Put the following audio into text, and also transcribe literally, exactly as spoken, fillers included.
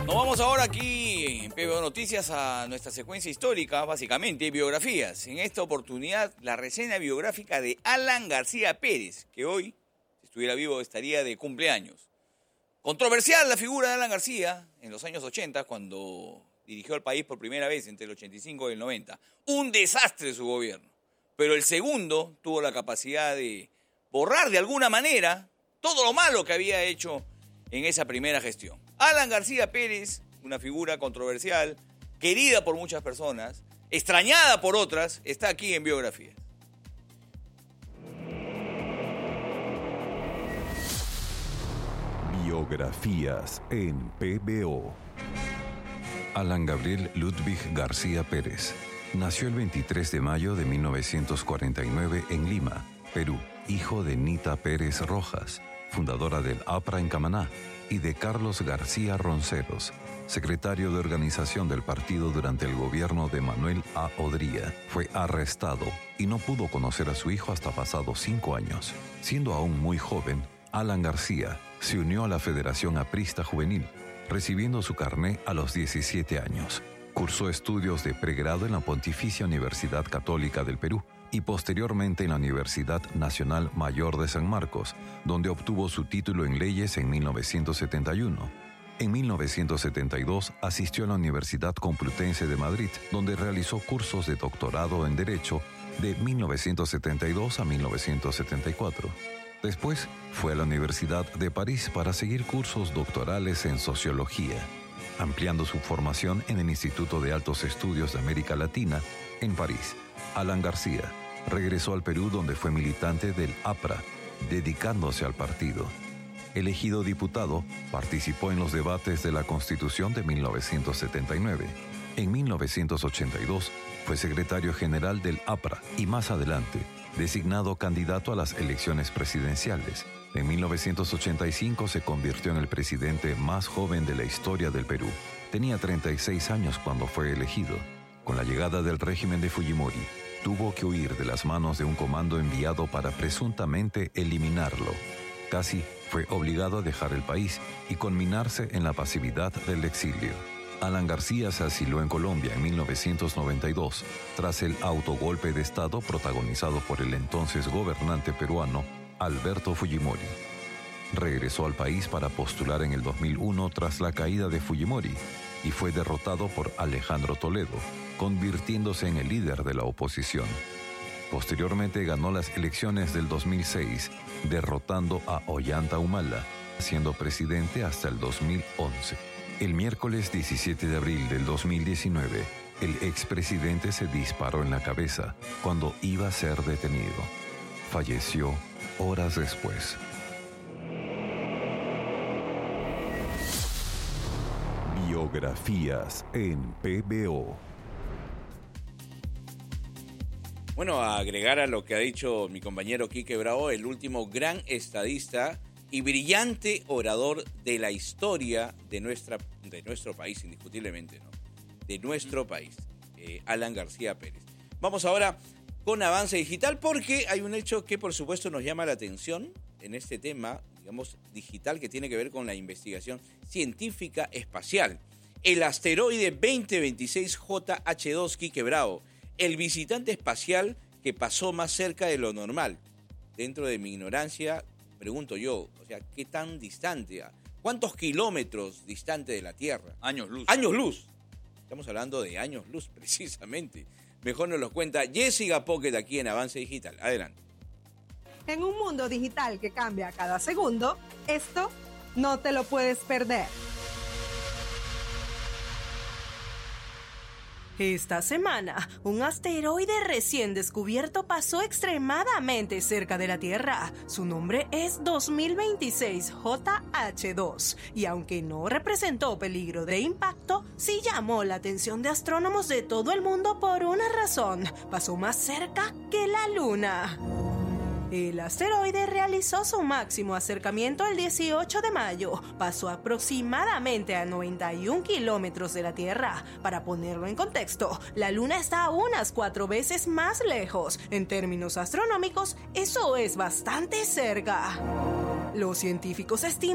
Nos vamos ahora aquí en P B O Noticias a nuestra secuencia histórica, básicamente, biografías. En esta oportunidad, la reseña biográfica de Alan García Pérez, que hoy, si estuviera vivo, estaría de cumpleaños. Controversial la figura de Alan García en los años ochenta, cuando dirigió al país por primera vez entre el ochenta y cinco y el noventa. Un desastre su gobierno. Pero el segundo tuvo la capacidad de borrar de alguna manera todo lo malo que había hecho en esa primera gestión. Alan García Pérez, una figura controversial, querida por muchas personas, extrañada por otras, está aquí en Biografía. Biografías en P B O. Alan Gabriel Ludwig García Pérez nació el veintitrés de mayo de mil novecientos cuarenta y nueve en Lima, Perú, hijo de Nita Pérez Rojas, fundadora del APRA en Camaná, y de Carlos García Ronceros, secretario de organización del partido durante el gobierno de Manuel A. Odría. Fue arrestado y no pudo conocer a su hijo hasta pasados cinco años. Siendo aún muy joven, Alan García se unió a la Federación Aprista Juvenil, recibiendo su carné a los diecisiete años. Cursó estudios de pregrado en la Pontificia Universidad Católica del Perú y posteriormente en la Universidad Nacional Mayor de San Marcos, donde obtuvo su título en leyes en mil novecientos setenta y uno. En mil novecientos setenta y dos asistió a la Universidad Complutense de Madrid, donde realizó cursos de doctorado en Derecho de mil novecientos setenta y dos a mil novecientos setenta y cuatro. Después fue a la Universidad de París para seguir cursos doctorales en Sociología, ampliando su formación en el Instituto de Altos Estudios de América Latina en París. Alan García regresó al Perú, donde fue militante del APRA, dedicándose al partido. Elegido diputado, participó en los debates de la Constitución de mil novecientos setenta y nueve. En mil novecientos ochenta y dos fue secretario general del APRA y más adelante designado candidato a las elecciones presidenciales. En mil novecientos ochenta y cinco se convirtió en el presidente más joven de la historia del Perú. Tenía treinta y seis años cuando fue elegido. Con la llegada del régimen de Fujimori, tuvo que huir de las manos de un comando enviado para presuntamente eliminarlo. Casi fue obligado a dejar el país y conminarse en la pasividad del exilio. Alan García se asiló en Colombia en mil novecientos noventa y dos, tras el autogolpe de Estado protagonizado por el entonces gobernante peruano Alberto Fujimori. Regresó al país para postular en el dos mil uno tras la caída de Fujimori y fue derrotado por Alejandro Toledo, convirtiéndose en el líder de la oposición. Posteriormente ganó las elecciones del dos mil seis, derrotando a Ollanta Humala, siendo presidente hasta el dos mil once. El miércoles diecisiete de abril del dos mil diecinueve, el expresidente se disparó en la cabeza cuando iba a ser detenido. Falleció horas después. Biografías en P B O. Bueno, a agregar a lo que ha dicho mi compañero Quique Bravo, el último gran estadista y brillante orador de la historia de, nuestra, de nuestro país, indiscutiblemente, ¿no? De nuestro país, eh, Alan García Pérez. Vamos ahora con Avance Digital, porque hay un hecho que, por supuesto, nos llama la atención en este tema, digamos, digital, que tiene que ver con la investigación científica espacial. El asteroide veinte veintiséis J H dos, Quique Bravo, el visitante espacial que pasó más cerca de lo normal. Dentro de mi ignorancia, pregunto yo, o sea, ¿qué tan distante? ¿Cuántos kilómetros distante de la Tierra? Años luz. Años luz. Estamos hablando de años luz, precisamente. Mejor nos lo cuenta Jessica Pocket aquí en Avance Digital. Adelante. En un mundo digital que cambia cada segundo, esto no te lo puedes perder. Esta semana, un asteroide recién descubierto pasó extremadamente cerca de la Tierra. Su nombre es dos mil veintiséis J H dos y aunque no representó peligro de impacto, sí llamó la atención de astrónomos de todo el mundo por una razón: pasó más cerca que la Luna. El asteroide realizó su máximo acercamiento el dieciocho de mayo. Pasó aproximadamente a noventa y un kilómetros de la Tierra. Para ponerlo en contexto, la Luna está unas cuatro veces más lejos. En términos astronómicos, eso es bastante cerca. Los científicos estiman